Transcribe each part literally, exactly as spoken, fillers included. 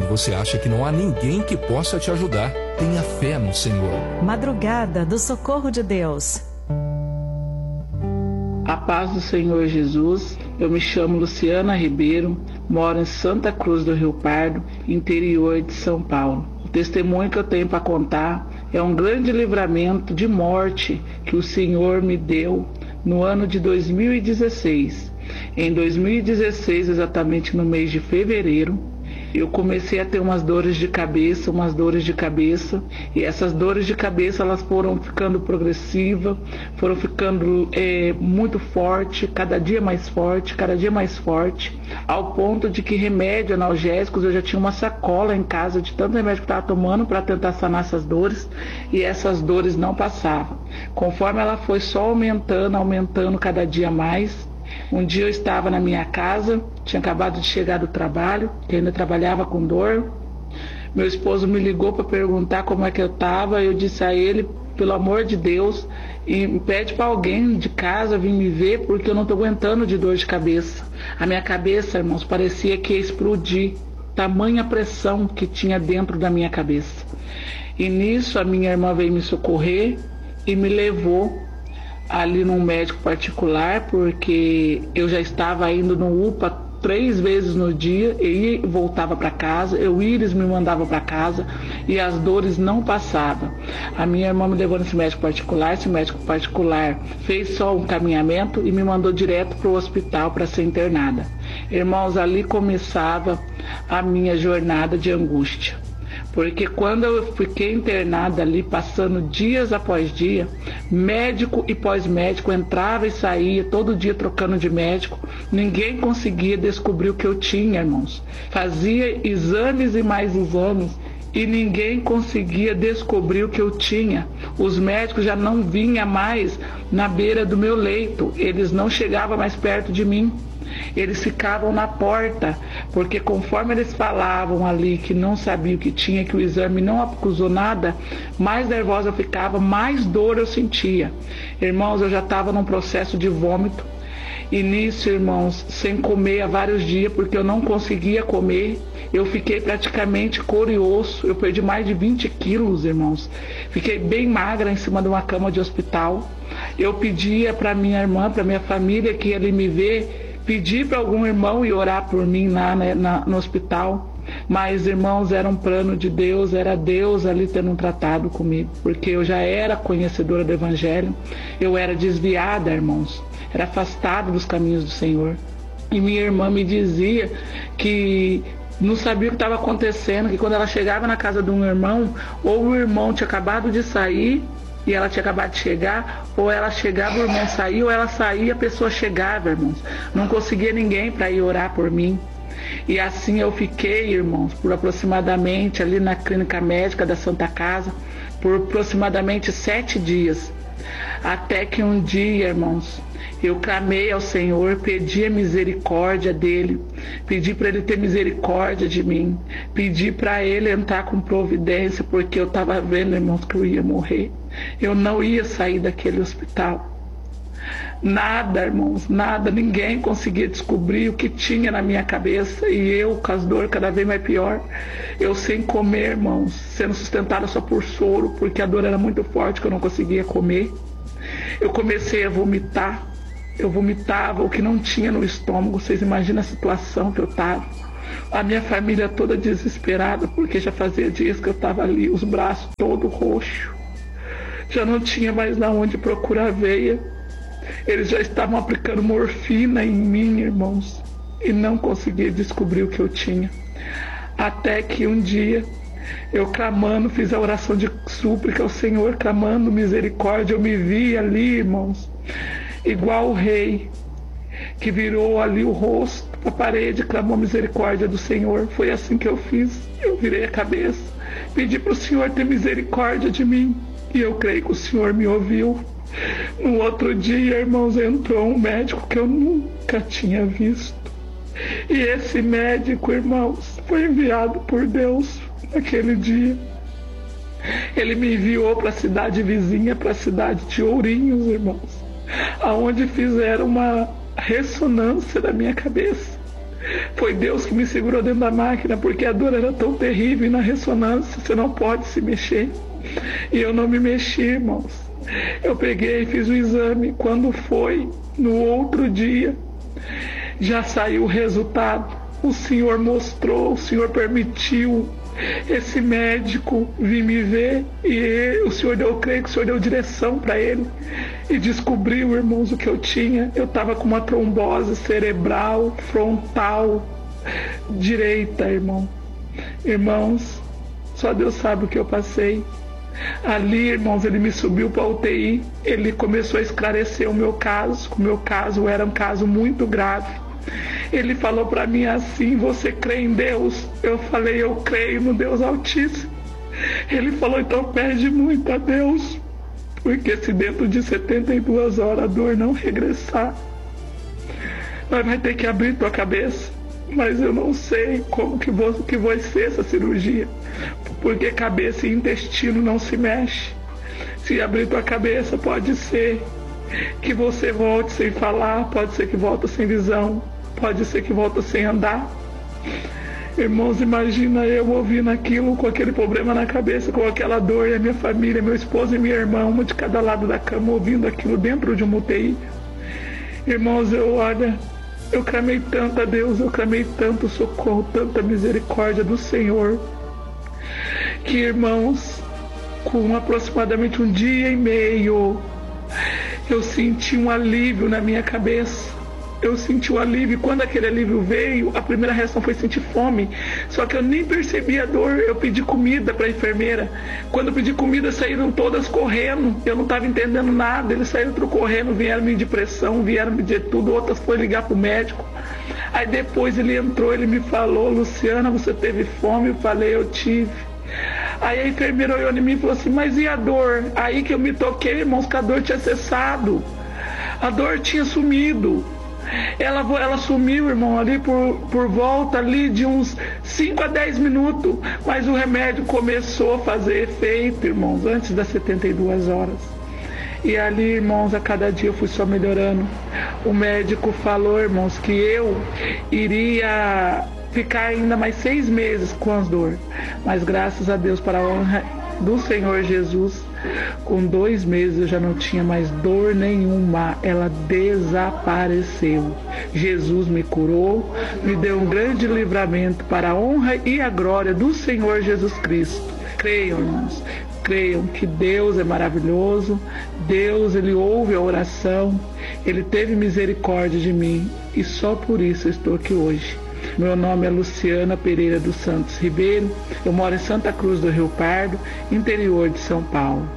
quando você acha que não há ninguém que possa te ajudar. Tenha fé no Senhor. Madrugada do Socorro de Deus. A paz do Senhor Jesus. Eu me chamo Luciana Ribeiro, moro em Santa Cruz do Rio Pardo, interior de São Paulo. O testemunho que eu tenho para contar é um grande livramento de morte que o Senhor me deu no ano de dois mil e dezesseis. Em dois mil e dezesseis, exatamente no mês de fevereiro, eu comecei a ter umas dores de cabeça, umas dores de cabeça, e essas dores de cabeça elas foram ficando progressivas, foram ficando é, muito forte, cada dia mais forte, cada dia mais forte, ao ponto de que remédio analgésicos eu já tinha uma sacola em casa de tanto remédio que eu estava tomando para tentar sanar essas dores, e essas dores não passavam. Conforme ela foi só aumentando, aumentando cada dia mais. Um dia eu estava na minha casa, tinha acabado de chegar do trabalho, que ainda trabalhava com dor. Meu esposo me ligou para perguntar como é que eu estava. Eu disse a ele, pelo amor de Deus, e pede para alguém de casa vir me ver, porque eu não estou aguentando de dor de cabeça. A minha cabeça, irmãos, parecia que ia explodir, tamanha pressão que tinha dentro da minha cabeça. E nisso a minha irmã veio me socorrer e me levou ali num médico particular, porque eu já estava indo no U P A três vezes no dia, eu ia e voltava para casa, eu ia, eles me mandavam para casa e as dores não passavam. A minha irmã me levou nesse médico particular, esse médico particular fez só um encaminhamento e me mandou direto para o hospital para ser internada. Irmãos, ali começava a minha jornada de angústia. Porque quando eu fiquei internada ali, passando dias após dia, médico e pós-médico entrava e saía, todo dia trocando de médico, ninguém conseguia descobrir o que eu tinha, irmãos. Fazia exames e mais exames e ninguém conseguia descobrir o que eu tinha. Os médicos já não vinham mais na beira do meu leito, eles não chegavam mais perto de mim. Eles ficavam na porta, porque conforme eles falavam ali que não sabia o que tinha, que o exame não acusou nada, mais nervosa eu ficava, mais dor eu sentia. Irmãos, eu já estava num processo de vômito, e nisso, irmãos, sem comer há vários dias, porque eu não conseguia comer. Eu fiquei praticamente couro e osso, eu perdi mais de vinte quilos, irmãos. Fiquei bem magra em cima de uma cama de hospital. Eu pedia para minha irmã, para minha família que ia ali me ver, pedi para algum irmão ir orar por mim lá, né, na, no hospital, mas, irmãos, era um plano de Deus, era Deus ali tendo um tratado comigo, porque eu já era conhecedora do Evangelho, eu era desviada, irmãos, era afastada dos caminhos do Senhor, e minha irmã me dizia que não sabia o que estava acontecendo, que quando ela chegava na casa de um irmão, ou o irmão tinha acabado de sair, e ela tinha acabado de chegar, ou ela chegava, o irmão saía, ou ela saía, a pessoa chegava, irmãos. Não conseguia ninguém para ir orar por mim. E assim eu fiquei, irmãos, por aproximadamente, ali na clínica médica da Santa Casa, por aproximadamente sete dias. Até que um dia, irmãos, eu clamei ao Senhor, pedi a misericórdia dele, pedi para ele ter misericórdia de mim, pedi para ele entrar com providência, porque eu estava vendo, irmãos, que eu ia morrer. Eu não ia sair daquele hospital. Nada, irmãos, nada, ninguém conseguia descobrir o que tinha na minha cabeça, e eu com as dores cada vez mais pior, eu sem comer, irmãos, sendo sustentada só por soro, porque a dor era muito forte, que eu não conseguia comer. Eu comecei a vomitar, eu vomitava o que não tinha no estômago. Vocês imaginam a situação que eu estava. A minha família toda desesperada, porque já fazia dias que eu estava ali, os braços todos roxos, já não tinha mais na onde procurar veia. Eles já estavam aplicando morfina em mim, irmãos, e não conseguia descobrir o que eu tinha. Até que um dia, eu clamando, fiz a oração de súplica ao Senhor, clamando misericórdia, eu me vi ali, irmãos, igual o rei, que virou ali o rosto para a parede, clamou misericórdia do Senhor. Foi assim que eu fiz, eu virei a cabeça, pedi para o Senhor ter misericórdia de mim, e eu creio que o Senhor me ouviu. No outro dia, irmãos, entrou um médico que eu nunca tinha visto. E esse médico, irmãos, foi enviado por Deus naquele dia. Ele me enviou para a cidade vizinha, para a cidade de Ourinhos, irmãos, aonde fizeram uma ressonância da minha cabeça. Foi Deus que me segurou dentro da máquina, porque a dor era tão terrível e na ressonância você não pode se mexer. E eu não me mexi, irmãos. Eu peguei e fiz o exame. Quando foi no outro dia, já saiu o resultado. O Senhor mostrou, o Senhor permitiu esse médico vir me ver e o Senhor deu, eu creio que o Senhor deu direção para ele e descobriu, irmãos, o que eu tinha. Eu estava com uma trombose cerebral frontal direita, irmão. Irmãos, só Deus sabe o que eu passei. Ali, irmãos, ele me subiu para a U T I, ele começou a esclarecer o meu caso. O meu caso era um caso muito grave. Ele falou para mim assim: você crê em Deus? Eu falei: eu creio no Deus Altíssimo. Ele falou: então pede muito a Deus, porque se dentro de setenta e duas horas a dor não regressar, nós vai ter que abrir tua cabeça. Mas eu não sei como que, vou, que vai ser essa cirurgia, porque cabeça e intestino não se mexe. Se abrir tua cabeça, pode ser que você volte sem falar, pode ser que volte sem visão, pode ser que volte sem andar. Irmãos, imagina eu ouvindo aquilo, com aquele problema na cabeça, com aquela dor, e a minha família, meu esposo e minha irmã, uma de cada lado da cama, ouvindo aquilo dentro de uma U T I. Irmãos, eu olha, eu clamei tanto a Deus, eu clamei tanto socorro, tanta misericórdia do Senhor, que, irmãos, com aproximadamente um dia e meio, eu senti um alívio na minha cabeça. Eu senti um alívio. Quando aquele alívio veio, a primeira reação foi sentir fome. Só que eu nem percebi a dor. Eu pedi comida para a enfermeira. Quando eu pedi comida, saíram todas correndo. Eu não estava entendendo nada. Eles saíram tudo correndo, vieram me de pressão, vieram me de tudo. Outras foram ligar para o médico. Aí depois ele entrou, ele me falou: Luciana, você teve fome? Eu falei: eu tive. Aí a enfermeira olhou em mim e falou assim: mas e a dor? Aí que eu me toquei, irmãos, que a dor tinha cessado. A dor tinha sumido. Ela, ela sumiu, irmão, ali por, por volta ali de uns cinco a dez minutos. Mas o remédio começou a fazer efeito, irmãos, antes das setenta e duas horas. E ali, irmãos, a cada dia eu fui só melhorando. O médico falou, irmãos, que eu iria ficar ainda mais seis meses com as dores. Mas graças a Deus, para a honra do Senhor Jesus, com dois meses eu já não tinha mais dor nenhuma. Ela desapareceu. Jesus me curou, me deu um grande livramento para a honra e a glória do Senhor Jesus Cristo. Creiam, irmãos, creiam que Deus é maravilhoso. Deus, Ele ouve a oração. Ele teve misericórdia de mim e só por isso eu estou aqui hoje. Meu nome é Luciana Pereira dos Santos Ribeiro, eu moro em Santa Cruz do Rio Pardo, interior de São Paulo.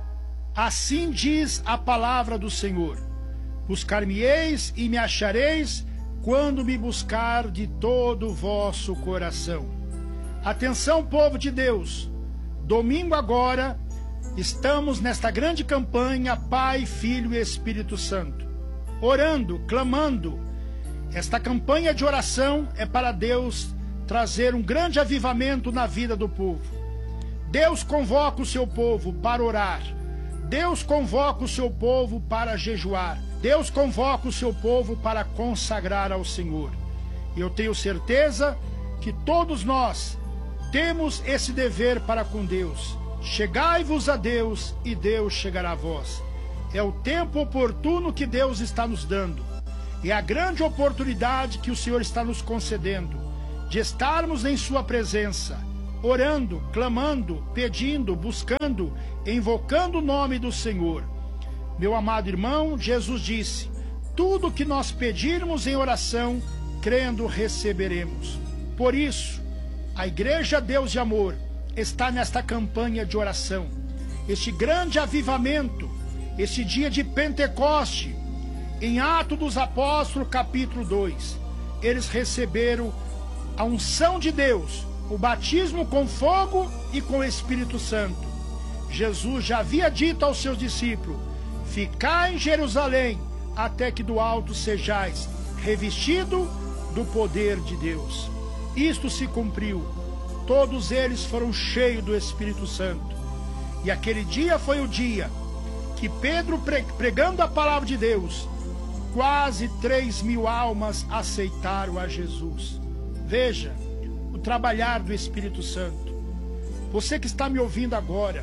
Assim diz a palavra do Senhor: buscar-me-eis e me achareis, quando me buscar de todo o vosso coração. Atenção, povo de Deus, domingo agora, estamos nesta grande campanha Pai, Filho e Espírito Santo, orando, clamando. Esta campanha de oração é para Deus trazer um grande avivamento na vida do povo. Deus convoca o seu povo para orar. Deus convoca o seu povo para jejuar. Deus convoca o seu povo para consagrar ao Senhor. E eu tenho certeza que todos nós temos esse dever para com Deus. Chegai-vos a Deus e Deus chegará a vós. É o tempo oportuno que Deus está nos dando. É a grande oportunidade que o Senhor está nos concedendo, de estarmos em sua presença, orando, clamando, pedindo, buscando, invocando o nome do Senhor. Meu amado irmão, Jesus disse: tudo que nós pedirmos em oração, crendo, receberemos. Por isso, a Igreja Deus de Amor está nesta campanha de oração, este grande avivamento, este dia de Pentecoste. Em Atos dos Apóstolos, capítulo dois, eles receberam a unção de Deus, o batismo com fogo e com o Espírito Santo. Jesus já havia dito aos seus discípulos: ficai em Jerusalém, até que do alto sejais revestido do poder de Deus. Isto se cumpriu. Todos eles foram cheios do Espírito Santo. E aquele dia foi o dia que Pedro, pregando a palavra de Deus, quase três mil almas aceitaram a Jesus. Veja o trabalhar do Espírito Santo. Você que está me ouvindo agora,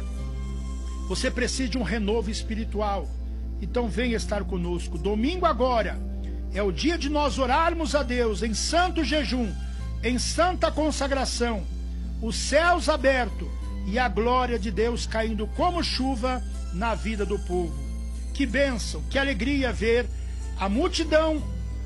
você precisa de um renovo espiritual. Então venha estar conosco. Domingo agora é o dia de nós orarmos a Deus em santo jejum, em santa consagração, os céus abertos e a glória de Deus caindo como chuva na vida do povo. Que bênção, que alegria ver a multidão,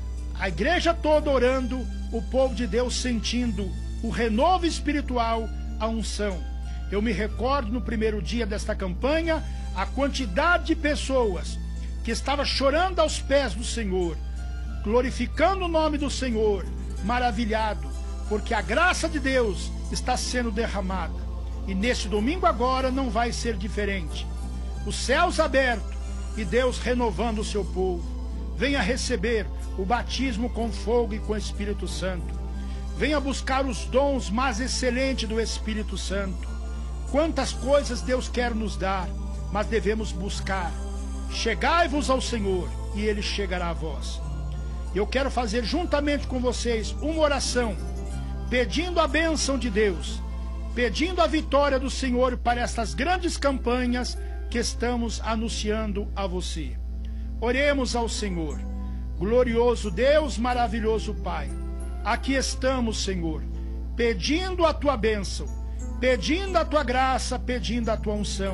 a igreja toda orando, o povo de Deus sentindo o renovo espiritual, a unção. Eu me recordo no primeiro dia desta campanha, a quantidade de pessoas que estava chorando aos pés do Senhor, glorificando o nome do Senhor, maravilhado, porque a graça de Deus está sendo derramada. E neste domingo agora não vai ser diferente. Os céus abertos e Deus renovando o seu povo. Venha receber o batismo com fogo e com o Espírito Santo. Venha buscar os dons mais excelentes do Espírito Santo. Quantas coisas Deus quer nos dar, mas devemos buscar. Chegai-vos ao Senhor e Ele chegará a vós. Eu quero fazer juntamente com vocês uma oração, pedindo a bênção de Deus, pedindo a vitória do Senhor para estas grandes campanhas que estamos anunciando a você. Oremos ao Senhor. Glorioso Deus, maravilhoso Pai, aqui estamos, Senhor, pedindo a Tua bênção, pedindo a Tua graça, pedindo a Tua unção,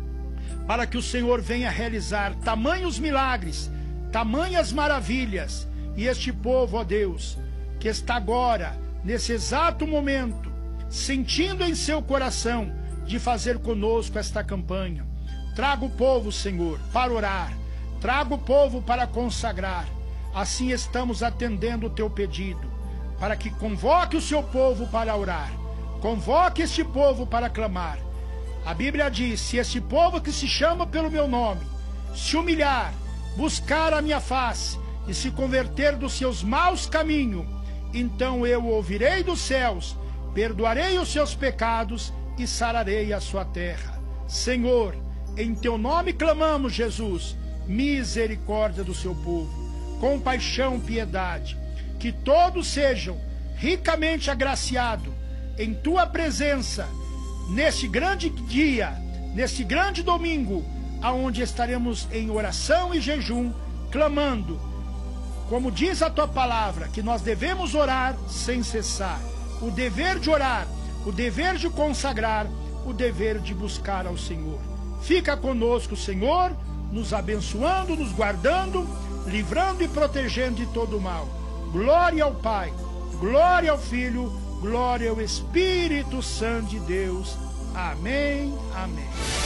para que o Senhor venha realizar tamanhos milagres, tamanhas maravilhas, e este povo, ó Deus, que está agora, nesse exato momento, sentindo em seu coração de fazer conosco esta campanha. Traga o povo, Senhor, para orar, traga o povo para consagrar. Assim estamos atendendo o teu pedido, para que convoque o seu povo para orar, convoque este povo para clamar. A Bíblia diz: se este povo que se chama pelo meu nome se humilhar, buscar a minha face e se converter dos seus maus caminhos, então eu ouvirei dos céus, perdoarei os seus pecados e sararei a sua terra. Senhor, em teu nome clamamos, Jesus, misericórdia do seu povo, compaixão, piedade, que todos sejam ricamente agraciados em tua presença, nesse grande dia, nesse grande domingo, aonde estaremos em oração e jejum, clamando, como diz a tua palavra, que nós devemos orar sem cessar. O dever de orar, o dever de consagrar, o dever de buscar ao Senhor. Fica conosco, Senhor, nos abençoando, nos guardando, livrando e protegendo de todo o mal. Glória ao Pai, glória ao Filho, glória ao Espírito Santo de Deus. Amém, amém.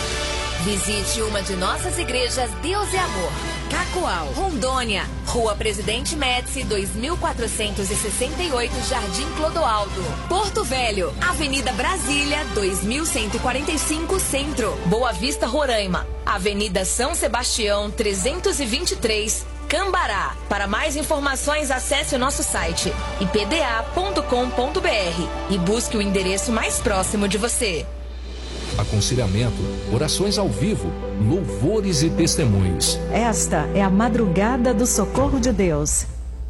Visite uma de nossas igrejas Deus é Amor. Cacoal, Rondônia, Rua Presidente Médici, dois mil quatrocentos e sessenta e oito, Jardim Clodoaldo. Porto Velho, Avenida Brasília, dois mil cento e quarenta e cinco, Centro. Boa Vista, Roraima, Avenida São Sebastião, trezentos e vinte e três, Cambará. Para mais informações, acesse o nosso site i p d a ponto com ponto b r e busque o endereço mais próximo de você. Aconselhamento, orações ao vivo, louvores e testemunhos. Esta é a madrugada do socorro de Deus.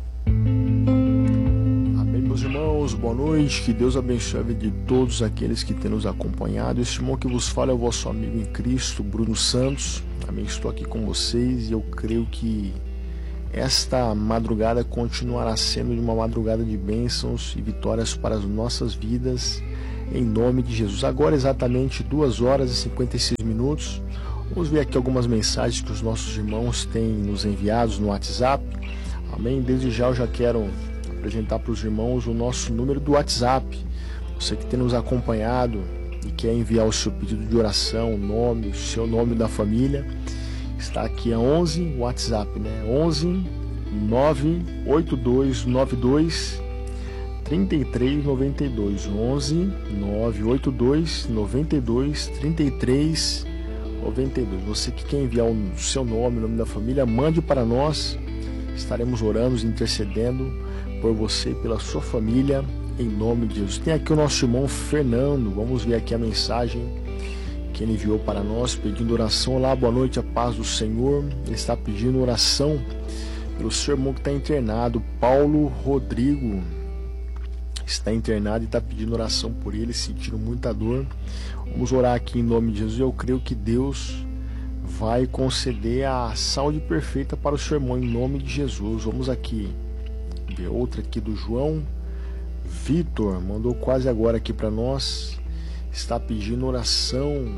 Amém, meus irmãos, boa noite, que Deus abençoe a vida de todos aqueles que têm nos acompanhado. Este irmão que vos fala é o vosso amigo em Cristo, Bruno Santos. Amém, estou aqui com vocês e eu creio que esta madrugada continuará sendo uma madrugada de bênçãos e vitórias para as nossas vidas, em nome de Jesus. Agora exatamente duas horas e cinquenta e seis minutos. Vamos ver aqui algumas mensagens que os nossos irmãos têm nos enviados no WhatsApp. Amém? Desde já eu já quero apresentar para os irmãos o nosso número do WhatsApp. Você que tem nos acompanhado e quer enviar o seu pedido de oração, o nome, o seu nome da família, está aqui a onze, o WhatsApp, né? onze nove oito dois nove dois trinta e três noventa e dois, onze nove oito dois noventa e dois trinta e três noventa e dois. Você que quer enviar o seu nome, o nome da família, mande para nós. Estaremos orando, intercedendo por você e pela sua família, em nome de Jesus. Tem aqui o nosso irmão Fernando. Vamos ver aqui a mensagem que ele enviou para nós, pedindo oração. Olá, boa noite, a paz do Senhor. Ele está pedindo oração pelo seu irmão que está internado, Paulo Rodrigo. Está internado e está pedindo oração por ele, sentindo muita dor. Vamos orar aqui em nome de Jesus. Eu creio que Deus vai conceder a saúde perfeita para o seu irmão em nome de Jesus. Vamos aqui ver outra aqui do João Vitor, mandou quase agora aqui para nós. Está pedindo oração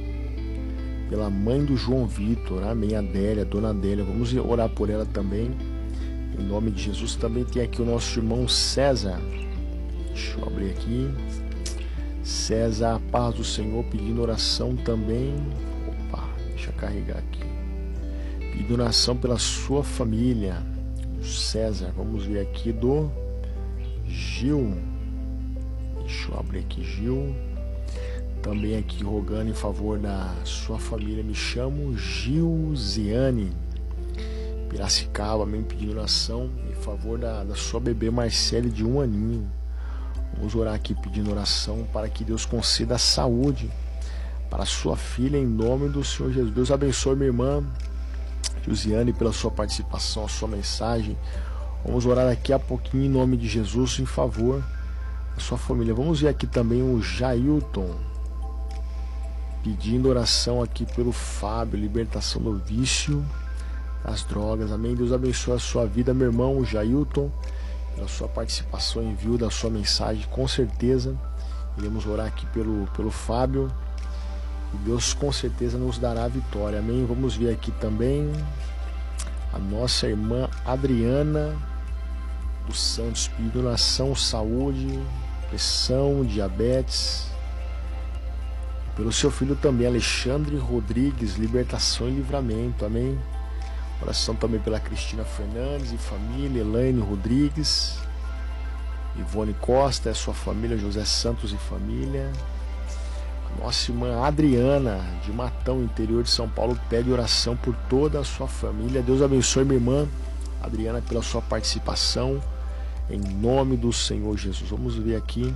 pela mãe do João Vitor, amém, Adélia, dona Adélia. Vamos orar por ela também em nome de Jesus. Também tem aqui o nosso irmão César. Deixa eu abrir aqui. César, a paz do Senhor, pedindo oração também. Opa, deixa eu carregar aqui. Pedindo oração pela sua família. César, vamos ver aqui do Gil. Deixa eu abrir aqui, Gil. Também aqui rogando em favor da sua família. Me chamo Gilziane Piracicaba, amém, pedindo oração em favor da, da sua bebê Marcele de um aninho. Vamos orar aqui pedindo oração para que Deus conceda saúde para a sua filha em nome do Senhor Jesus. Deus abençoe minha irmã Josiane pela sua participação, a sua mensagem. Vamos orar aqui a pouquinho em nome de Jesus em favor da sua família. Vamos ver aqui também o Jailton pedindo oração aqui pelo Fábio, libertação do vício das drogas, amém. Deus abençoe a sua vida, meu irmão Jailton, pela sua participação, envio da sua mensagem. Com certeza iremos orar aqui pelo, pelo Fábio e Deus com certeza nos dará a vitória, amém. Vamos ver aqui também a nossa irmã Adriana dos Santos pedindo oração, saúde, pressão, diabetes. Pelo seu filho também, Alexandre Rodrigues, libertação e livramento, amém. Oração também pela Cristina Fernandes e família, Elaine Rodrigues, Ivone Costa, a sua família, José Santos e família. A nossa irmã Adriana, de Matão, interior de São Paulo, pede oração por toda a sua família. Deus abençoe minha irmã Adriana pela sua participação, em nome do Senhor Jesus. Vamos ver aqui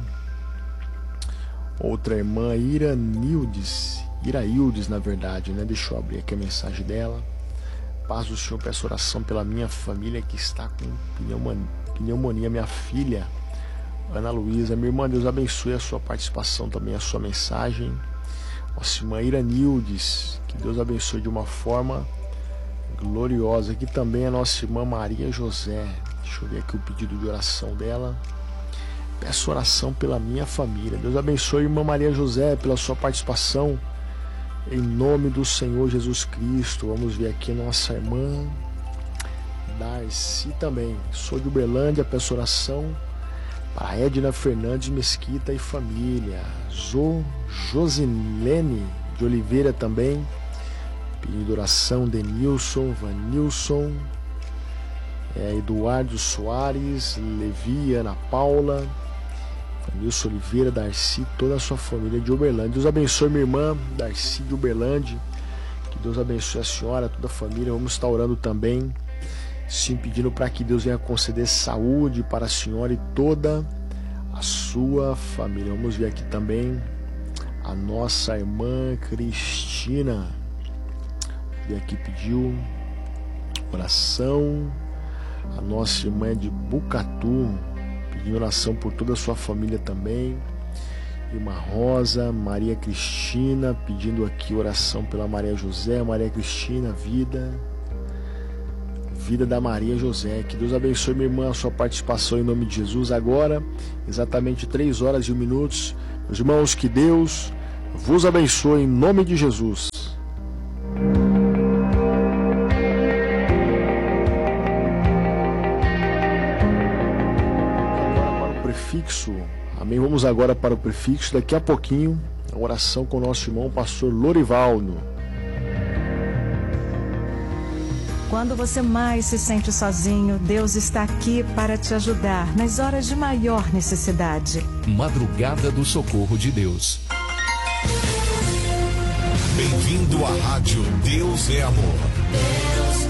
outra irmã, Iranildes, Iraildes na verdade, né? Deixa eu abrir aqui a mensagem dela. Paz do Senhor, peço oração pela minha família que está com pneumonia, pneumonia, minha filha Ana Luísa. Minha irmã, Deus abençoe a sua participação também, a sua mensagem. Nossa irmã Iranildes, que Deus abençoe de uma forma gloriosa. Aqui também a nossa irmã Maria José. Deixa eu ver aqui o pedido de oração dela. Peço oração pela minha família. Deus abençoe a irmã Maria José pela sua participação, em nome do Senhor Jesus Cristo. Vamos ver aqui nossa irmã Darcy também. Sou de Uberlândia, peço oração para Edna Fernandes Mesquita e família. Zo Josilene de Oliveira também pedindo oração. Denilson, Vanilson, é, Eduardo Soares, Levi, Ana Paula, Vanilson Oliveira, Darcy, toda a sua família de Uberlândia. Deus abençoe minha irmã Darcy de Uberlândia, que Deus abençoe a senhora, toda a família. Vamos estar orando também, sim, pedindo para que Deus venha conceder saúde para a senhora e toda a sua família. Vamos ver aqui também a nossa irmã Cristina, que aqui pediu oração. A nossa irmã é de Bucatu, pedindo oração por toda a sua família também. Irmã Rosa, Maria Cristina, pedindo aqui oração pela Maria José, Maria Cristina, vida, vida da Maria José. Que Deus abençoe minha irmã, a sua participação em nome de Jesus. Agora, exatamente três horas e um minutos. Meus irmãos, que Deus vos abençoe em nome de Jesus. Prefixo, amém. Vamos agora para o prefixo. Daqui a pouquinho, a oração com o nosso irmão pastor Lorivaldo. Quando você mais se sente sozinho, Deus está aqui para te ajudar nas horas de maior necessidade. Madrugada do Socorro de Deus. Bem-vindo à rádio Deus é Amor. Deus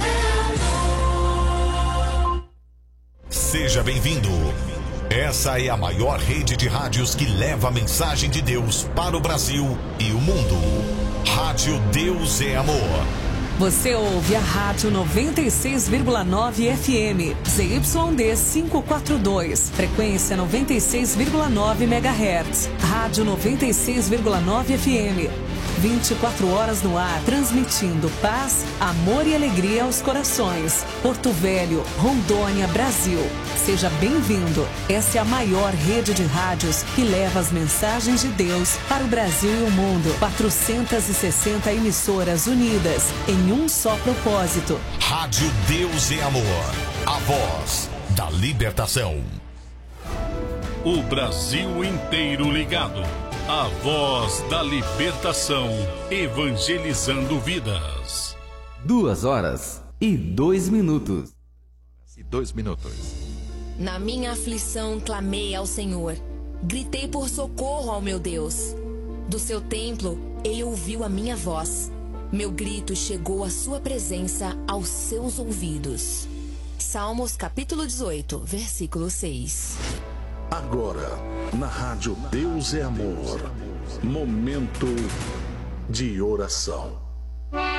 é amor. Seja bem-vindo. Essa é a maior rede de rádios que leva a mensagem de Deus para o Brasil e o mundo. Rádio Deus é Amor. Você ouve a Rádio noventa e seis vírgula nove F M, Z Y D quinhentos e quarenta e dois, frequência noventa e seis vírgula nove megahertz. Rádio noventa e seis vírgula nove F M. vinte e quatro horas no ar, transmitindo paz, amor e alegria aos corações. Porto Velho, Rondônia, Brasil. Seja bem-vindo. Essa é a maior rede de rádios que leva as mensagens de Deus para o Brasil e o mundo. quatrocentas e sessenta emissoras unidas em um só propósito. Rádio Deus é Amor. A voz da libertação. O Brasil inteiro ligado. A voz da libertação, evangelizando vidas. Duas horas e dois minutos. E dois minutos. Na minha aflição clamei ao Senhor, gritei por socorro ao meu Deus. Do seu templo ele ouviu a minha voz. Meu grito chegou à sua presença, aos seus ouvidos. Salmos capítulo dezoito, versículo seis. Agora, na Rádio Deus é Amor, momento de oração.